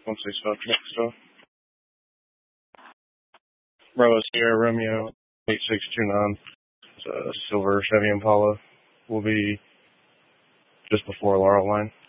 once they start next stuff. Bravo Sierra Romeo 8629. Silver Chevy Impala will be just before Laurel Line.